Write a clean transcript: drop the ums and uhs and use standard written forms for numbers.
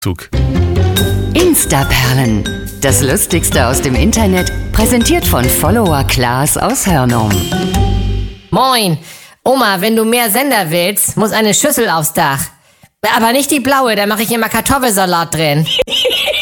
Zug. Instaperlen. Das Lustigste aus dem Internet, präsentiert von Follower Klaas aus Hörnum. Moin. Oma, wenn du mehr Sender willst, muss eine Schüssel aufs Dach. Aber nicht die blaue, da mache ich immer Kartoffelsalat drin.